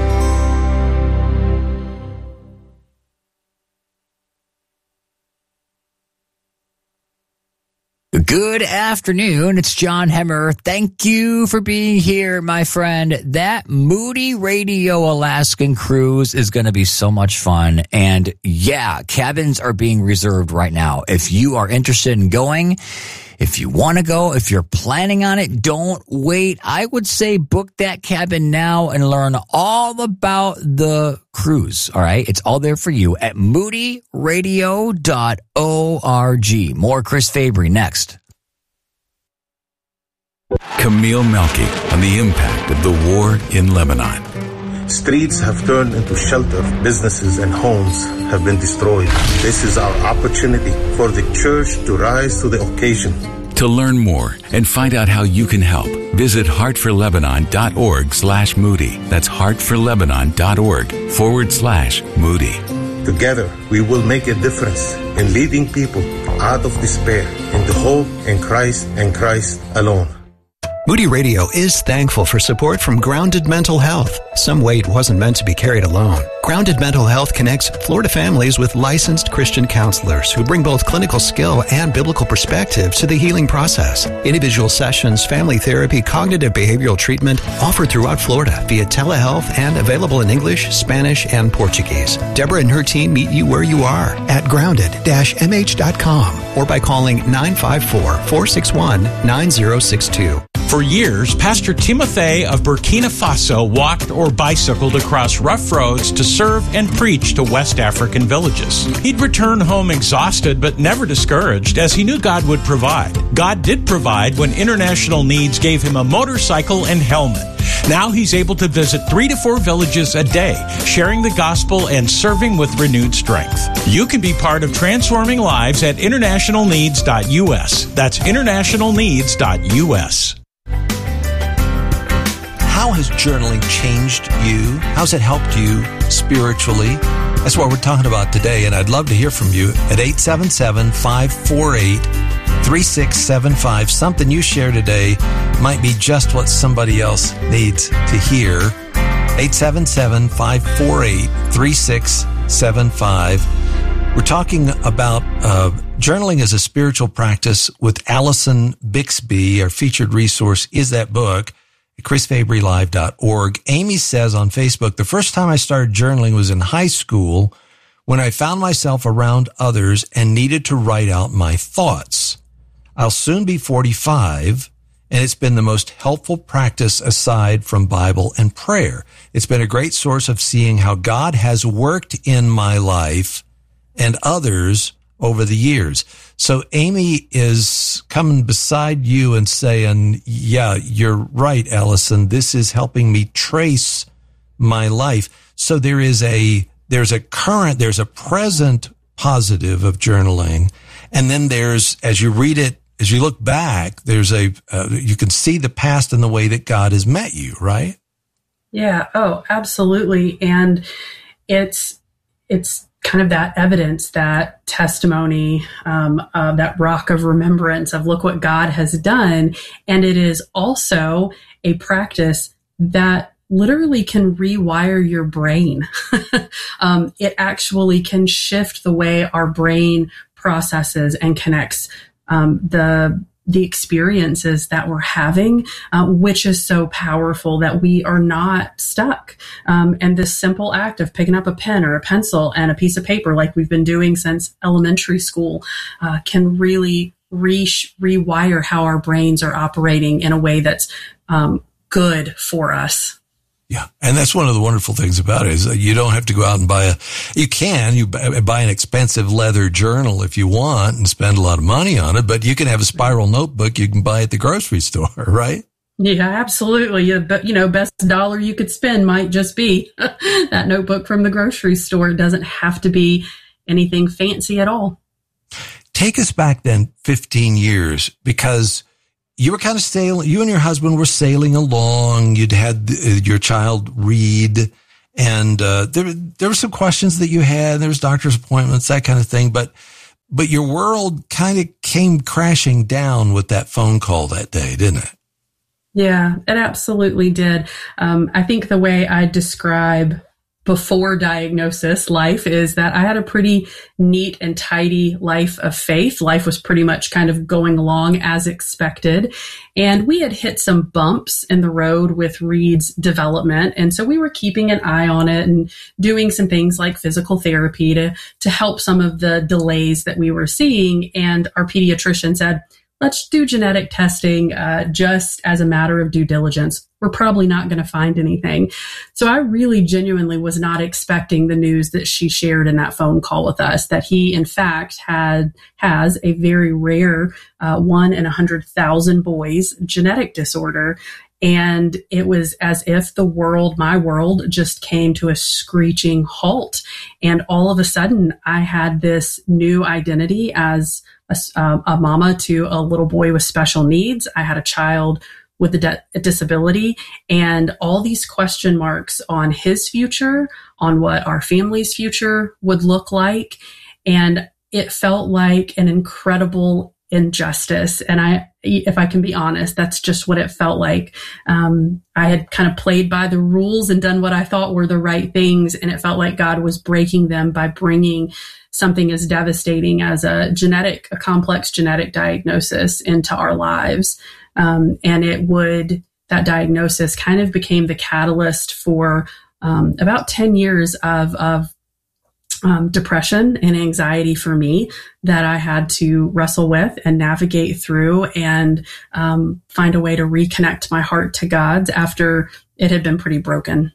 Good afternoon. It's John Hemmer. Thank you for being here, my friend. That Moody Radio Alaskan cruise is going to be so much fun. And yeah, cabins are being reserved right now. If you are interested in going, if you want to go, if you're planning on it, don't wait. I would say book that cabin now and learn all about the cruise. All right. It's all there for you at moody radio dot org. More Chris Fabry next. Camille Melky on the impact of the war in Lebanon. Streets have turned into shelter. Businesses and homes have been destroyed. This is our opportunity for the church to rise to the occasion. To learn more and find out how you can help, visit heartforlebanon.org slash Moody. That's heartforlebanon.org forward slash Moody. Together, we will make a difference in leading people out of despair into hope in Christ and Christ alone. Moody Radio is thankful for support from Grounded Mental Health. Some weight wasn't meant to be carried alone. Grounded Mental Health connects Florida families with licensed Christian counselors who bring both clinical skill and biblical perspective to the healing process. Individual sessions, family therapy, cognitive behavioral treatment offered throughout Florida via telehealth and available in English, Spanish, and Portuguese. Deborah and her team meet you where you are at grounded dash m h dot com or by calling nine five four, four six one, nine zero six two. For years, Pastor Timothy of Burkina Faso walked or bicycled across rough roads to serve and preach to West African villages. He'd return home exhausted but never discouraged, as he knew God would provide. God did provide when International Needs gave him a motorcycle and helmet. Now he's able to visit three to four villages a day, sharing the gospel and serving with renewed strength. You can be part of transforming lives at international needs dot u s. That's international needs dot u s. How has journaling changed you? How's it helped you spiritually? That's what we're talking about today, and I'd love to hear from you at eight seven seven, five four eight, three six seven five. Something you share today might be just what somebody else needs to hear. eight seven seven, five four eight, three six seven five. We're talking about uh, journaling as a spiritual practice with Allison Bixby. Our featured resource is that book at chris fabry live dot org. Amy says on Facebook, the first time I started journaling was in high school when I found myself around others and needed to write out my thoughts. I'll soon be forty-five, and it's been the most helpful practice aside from Bible and prayer. It's been a great source of seeing how God has worked in my life and others over the years. So Amy is coming beside you and saying, yeah, you're right, Allison. This is helping me trace my life. So there is a, there's a current, there's a present positive of journaling. And then there's, as you read it as you look back, there's a, uh, you can see the past in the way that God has met you, right? Yeah. Oh, absolutely. And it's, it's kind of that evidence, that testimony, um, of that rock of remembrance of look what God has done. And it is also a practice that literally can rewire your brain. um, it actually can shift the way our brain processes and connects um, the the experiences that we're having, uh, which is so powerful that we are not stuck. Um, and this simple act of picking up a pen or a pencil and a piece of paper, like we've been doing since elementary school, uh, can really re- rewire how our brains are operating in a way that's um, good for us. Yeah. And that's one of the wonderful things about it is that you don't have to go out and buy a, you can, you buy an expensive leather journal if you want and spend a lot of money on it, but you can have a spiral notebook you can buy at the grocery store, right? Yeah, absolutely. Yeah, but, you know, best dollar you could spend might just be that notebook from the grocery store. It doesn't have to be anything fancy at all. Take us back then fifteen years, because you were kind of sailing, you and your husband were sailing along. You'd had uh, your child read, and uh, there, there were some questions that you had. There was doctor's appointments, that kind of thing. But, but your world kind of came crashing down with that phone call that day, didn't it? Yeah, it absolutely did. Um, I think the way I describe before diagnosis life is that I had a pretty neat and tidy life of faith. Life was pretty much kind of going along as expected. And we had hit some bumps in the road with Reed's development. And so we were keeping an eye on it and doing some things like physical therapy to, to help some of the delays that we were seeing. And our pediatrician said, let's do genetic testing uh, just as a matter of due diligence. We're probably not going to find anything. So I really genuinely was not expecting the news that she shared in that phone call with us, that he, in fact, had has a very rare uh, one in a hundred thousand boys genetic disorder. And it was as if the world, my world, just came to a screeching halt. And all of a sudden, I had this new identity as a, uh, a mama to a little boy with special needs. I had a child with a, de- a disability, and all these question marks on his future, on what our family's future would look like. And it felt like an incredible injustice. And I, if I can be honest, that's just what it felt like. Um, I had kind of played by the rules and done what I thought were the right things. And it felt like God was breaking them by bringing something as devastating as a genetic, a complex genetic diagnosis into our lives. Um, and it would, that diagnosis kind of became the catalyst for um, about ten years of, of um, depression and anxiety for me that I had to wrestle with and navigate through and um, find a way to reconnect my heart to God's after it had been pretty broken.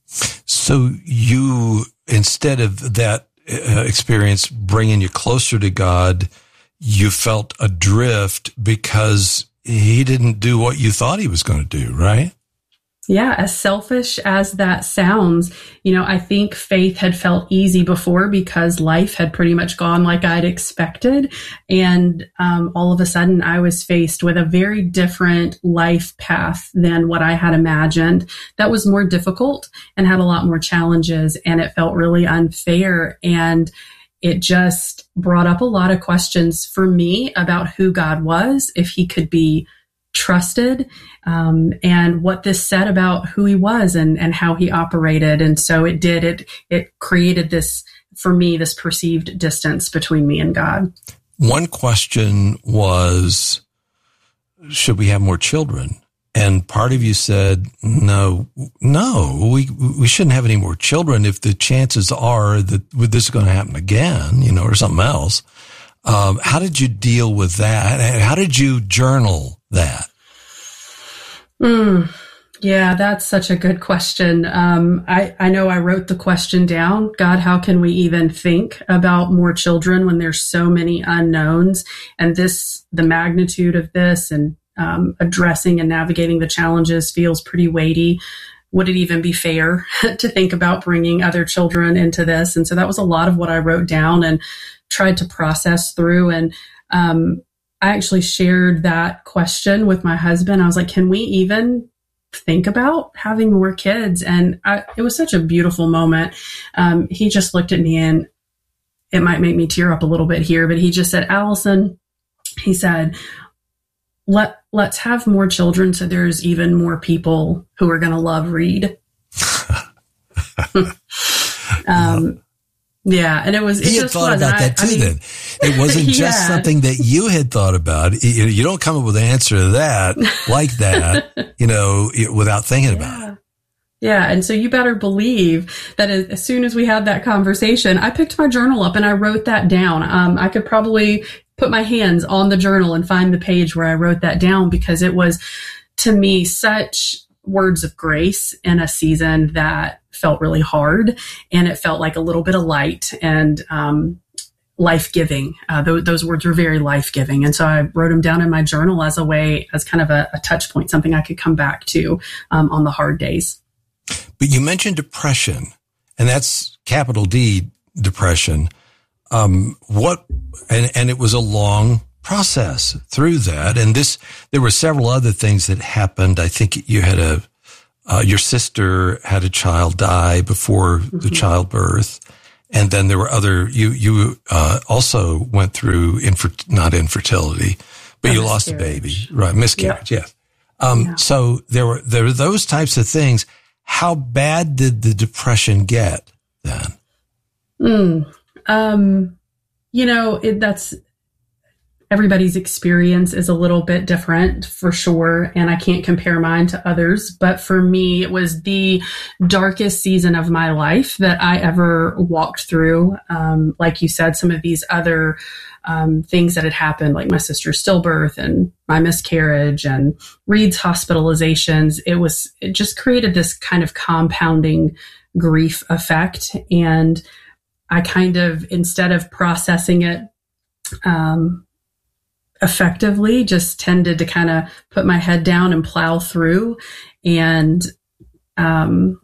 So you, instead of that uh, experience bringing you closer to God, you felt adrift because he didn't do what you thought he was going to do, right? Yeah, as selfish as that sounds, you know, I think faith had felt easy before because life had pretty much gone like I'd expected. And um, all of a sudden, I was faced with a very different life path than what I had imagined. That was more difficult and had a lot more challenges, and it felt really unfair. And it just brought up a lot of questions for me about who God was, if he could be trusted, um, and what this said about who he was and, and how he operated. And so it did, it, it created this, for me, this perceived distance between me and God. One question was, should we have more children? And part of you said, no, no, we, we shouldn't have any more children if the chances are that this is going to happen again, you know, or something else. Um, how did you deal with that? How did you journal that? Mm, yeah, that's such a good question. Um, I, I know I wrote the question down. God, how can we even think about more children when there's so many unknowns? And this, the magnitude of this and um, addressing and navigating the challenges feels pretty weighty. Would it even be fair to think about bringing other children into this? And so that was a lot of what I wrote down and tried to process through. And um, I actually shared that question with my husband. I was like, can we even think about having more kids? And I, it was such a beautiful moment. Um, he just looked at me, and it might make me tear up a little bit here, but he just said, Allison, he said, let, let's have more children so there's even more people who are going to love Reed. um, Yeah, and it was. It he had just thought was. about I, that too. I mean, then it wasn't just had. something that you had thought about. You, you don't come up with an answer to that like that, you know, without thinking yeah. about it. Yeah, and so you better believe that as, as soon as we had that conversation, I picked my journal up and I wrote that down. Um, I could probably put my hands on the journal and find the page where I wrote that down, because it was, to me, such words of grace in a season that felt really hard, and it felt like a little bit of light and um, life-giving. Uh, th- those words were very life-giving. And so I wrote them down in my journal as a way, as kind of a, a touch point, something I could come back to um, on the hard days. But you mentioned depression, and that's capital D depression. Um, what, and, and it was a long process through that. And this, there were several other things that happened. I think you had a, uh, your sister had a child die before mm-hmm. the childbirth. And then there were other, you, you, uh, also went through infer, not infertility, but a you lost a baby, right? Miscarriage. Yep. Yes. Um, yeah. So there were, there were those types of things. How bad did the depression get then? Mm, um, you know, it, that's, everybody's experience is a little bit different for sure. And I can't compare mine to others, but for me, it was the darkest season of my life that I ever walked through. Um, like you said, some of these other um, things that had happened, like my sister's stillbirth and my miscarriage and Reed's hospitalizations, it was, it just created this kind of compounding grief effect. And I kind of, instead of processing it, um, effectively, just tended to kind of put my head down and plow through. And, um,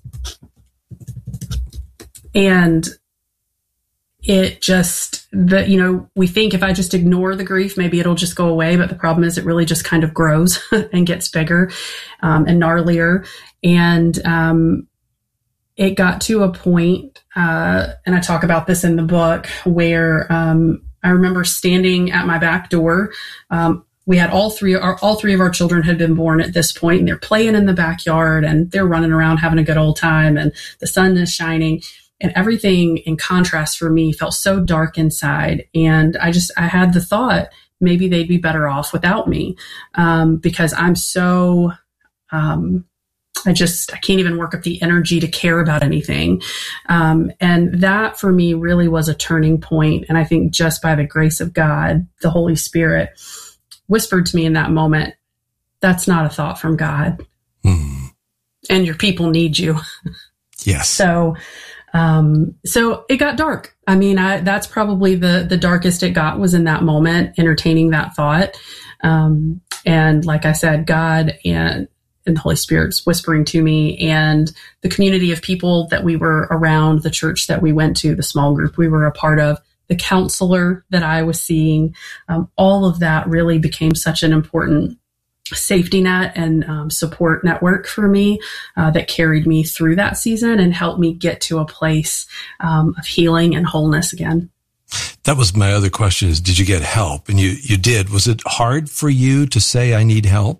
and it just, the, you know, we think if I just ignore the grief, maybe it'll just go away. But the problem is it really just kind of grows and gets bigger, um, and gnarlier. And, um, it got to a point, uh, and I talk about this in the book, where, um, I remember standing at my back door. Um, we had all three, our, all three of our children had been born at this point, and they're playing in the backyard and they're running around having a good old time, and the sun is shining, and everything in contrast for me felt so dark inside. And I just, I had the thought, maybe they'd be better off without me, um, because I'm so, um, I just, I can't even work up the energy to care about anything. Um, and that for me really was a turning point. And I think just by the grace of God, the Holy Spirit whispered to me in that moment, that's not a thought from God. Mm. And your people need you. Yes. So, um, so it got dark. I mean, I, that's probably the, the darkest it got, was in that moment, entertaining that thought. Um, and like I said, God and, and the Holy Spirit's whispering to me, and the community of people that we were around, the church that we went to, the small group we were a part of, the counselor that I was seeing, um, all of that really became such an important safety net and um, support network for me, uh, that carried me through that season and helped me get to a place um, of healing and wholeness again. That was my other question, is did you get help? And you, you did. Was it hard for you to say, I need help?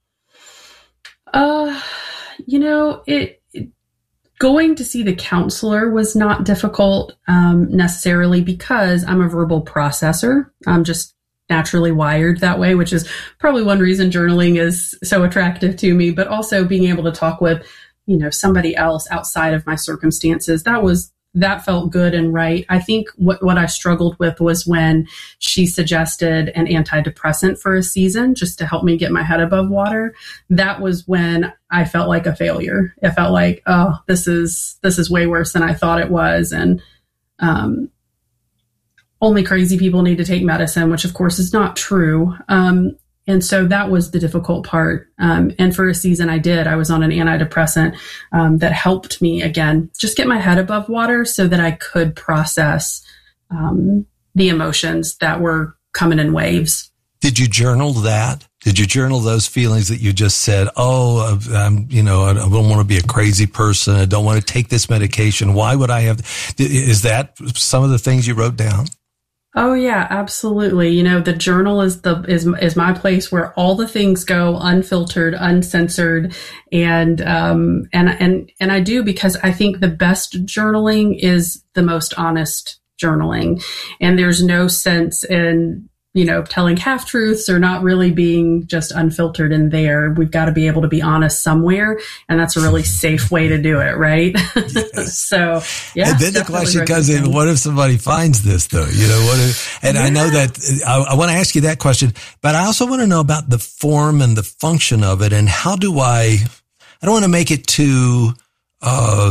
Uh, you know, it, it going to see the counselor was not difficult, um, necessarily, because I'm a verbal processor. I'm just naturally wired that way, which is probably one reason journaling is so attractive to me, but also being able to talk with, you know, somebody else outside of my circumstances. That was, that felt good and right. I think what, what I struggled with was when she suggested an antidepressant for a season just to help me get my head above water. That was when I felt like a failure. It felt like, oh, this is, this is way worse than I thought it was. And, um, only crazy people need to take medicine, which of course is not true. Um, And so that was the difficult part. Um, and for a season I did, I was on an antidepressant um, that helped me, again, just get my head above water so that I could process um, the emotions that were coming in waves. Did you journal that? Did you journal those feelings that you just said, oh, I'm, you know, I don't want to be a crazy person. I don't want to take this medication. Why would I have? Is that some of the things you wrote down? Oh yeah, absolutely. You know, the journal is the is is my place where all the things go, unfiltered, uncensored, and um and and and I do because I think the best journaling is the most honest journaling, and there's no sense in, you know, telling half truths or not really being just unfiltered in there. We've got to be able to be honest somewhere, and that's a really safe way to do it, right? Yes. So, yeah. And then the question comes in: what if somebody finds this, though? You know, what if? And yeah. I know that I, I want to ask you that question, but I also want to know about the form and the function of it, and how do I? I don't want to make it too uh,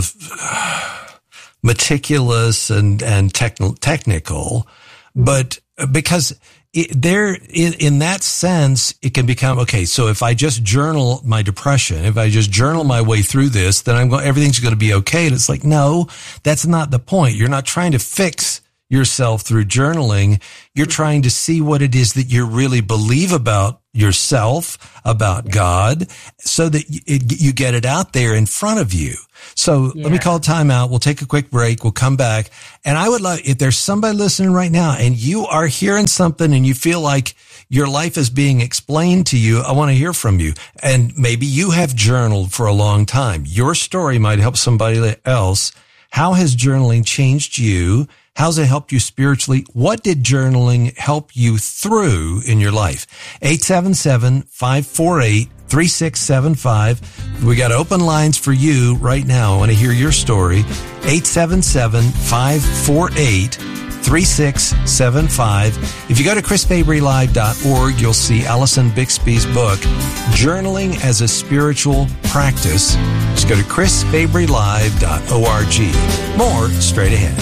meticulous and and techn- technical, but because. It, there, in, in that sense, it can become, okay, so if I just journal my depression, if I just journal my way through this, then I'm going, everything's going to be okay. And it's like, no, that's not the point. You're not trying to fix yourself through journaling. You're trying to see what it is that you really believe about yourself, about God, so that it, you get it out there in front of you. So yeah. Let me call time out. We'll take a quick break. We'll come back. And I would love, if there's somebody listening right now and you are hearing something and you feel like your life is being explained to you, I want to hear from you. And maybe you have journaled for a long time. Your story might help somebody else. How has journaling changed you? How's it helped you spiritually? What did journaling help you through in your life? eight seven seven, five four eight, three six seven five. We got open lines for you right now. I want to hear your story. eight seven seven, five four eight, three six seven five. If you go to chris fabry live dot org, you'll see Allison Bixby's book, Journaling as a Spiritual Practice. Just go to chris fabry live dot org. More straight ahead.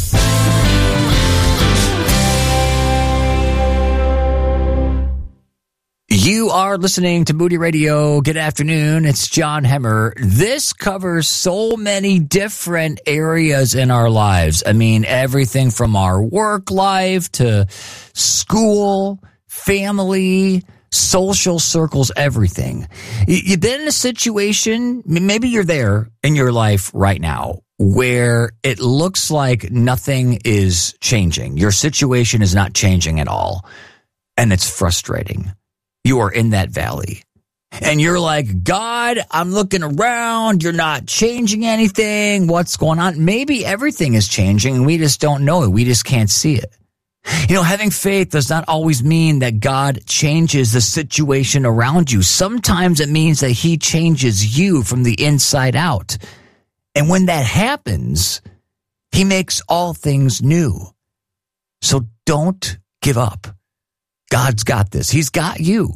You are listening to Moody Radio. Good afternoon. It's John Hemmer. This covers so many different areas in our lives. I mean, everything from our work life to school, family, social circles, everything. You've been in a situation, maybe you're there in your life right now, where it looks like nothing is changing. Your situation is not changing at all. And it's frustrating. You are in that valley. And you're like, God, I'm looking around. You're not changing anything. What's going on? Maybe everything is changing and we just don't know it. We just can't see it. You know, having faith does not always mean that God changes the situation around you. Sometimes it means that he changes you from the inside out. And when that happens, he makes all things new. So don't give up. God's got this. He's got you.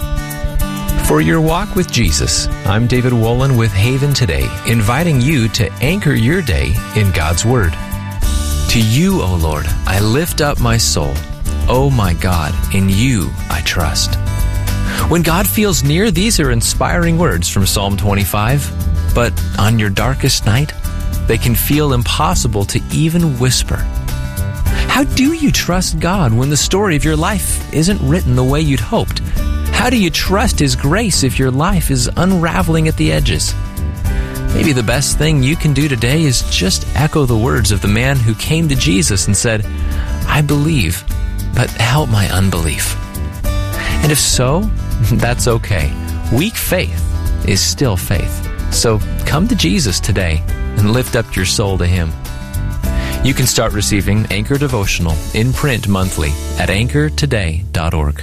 For your walk with Jesus, I'm David Wolin with Haven Today, inviting you to anchor your day in God's Word. To you, O Lord, I lift up my soul. O my God, in you I trust. When God feels near, these are inspiring words from Psalm twenty-five. But on your darkest night, they can feel impossible to even whisper. How do you trust God when the story of your life isn't written the way you'd hoped? How do you trust His grace if your life is unraveling at the edges? Maybe the best thing you can do today is just echo the words of the man who came to Jesus and said, I believe, but help my unbelief. And if so, that's okay. Weak faith is still faith. So come to Jesus today and lift up your soul to Him. You can start receiving Anchor Devotional in print monthly at anchor today dot org.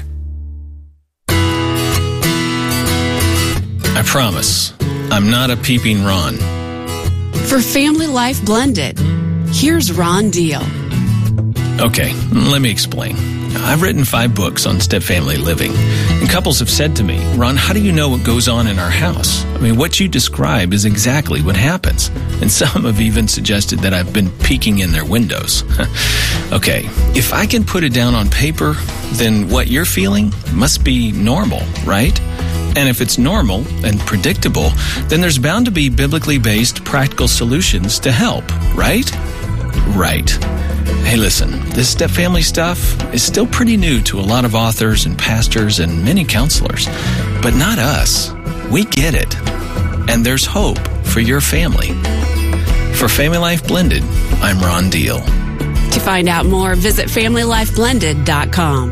I promise, I'm not a peeping Ron. For Family Life Blended, here's Ron Deal. Okay, let me explain. I've written five books on step-family living, and couples have said to me, Ron, how do you know what goes on in our house? I mean, what you describe is exactly what happens. And some have even suggested that I've been peeking in their windows. Okay, if I can put it down on paper, then what you're feeling must be normal, right? And if it's normal and predictable, then there's bound to be biblically based practical solutions to help, right? Right. Hey, listen, this step family stuff is still pretty new to a lot of authors and pastors and many counselors, but not us. We get it. And there's hope for your family. For Family Life Blended, I'm Ron Deal. To find out more, visit family life blended dot com.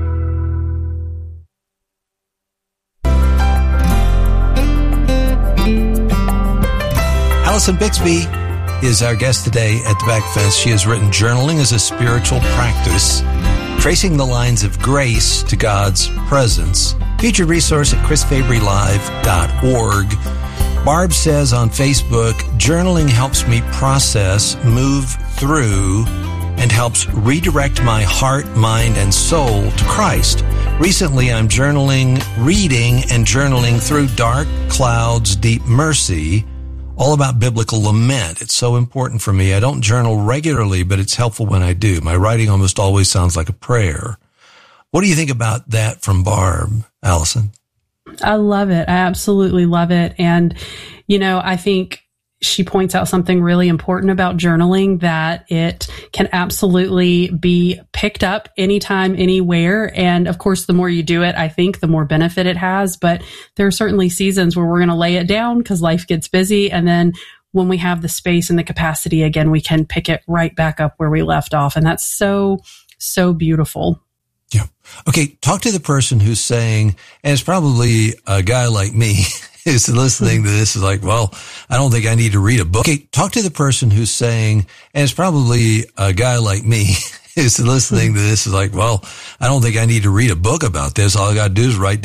Allison Bixby is our guest today at the Back Fence. She has written Journaling as a Spiritual Practice, Tracing the Lines of Grace to God's Presence. Featured resource at chris fabry live dot org. Barb says on Facebook, journaling helps me process, move through, and helps redirect my heart, mind, and soul to Christ. Recently, I'm journaling, reading, and journaling through Dark Clouds, Deep Mercy, all about biblical lament. It's so important for me. I don't journal regularly, but it's helpful when I do. My writing almost always sounds like a prayer. What do you think about that from Barb, Allison? I love it. I absolutely love it. And, you know, I think she points out something really important about journaling, that it can absolutely be picked up anytime, anywhere. And of course, the more you do it, I think the more benefit it has. But there are certainly seasons where we're going to lay it down because life gets busy. And then when we have the space and the capacity again, we can pick it right back up where we left off. And that's so, so beautiful. Yeah. Okay. Talk to the person who's saying, and it's probably a guy like me who's listening to this is like, well, I don't think I need to read a book. Okay. Talk to the person who's saying, and it's probably a guy like me who's listening to this is like, well, I don't think I need to read a book about this. All I got to do is write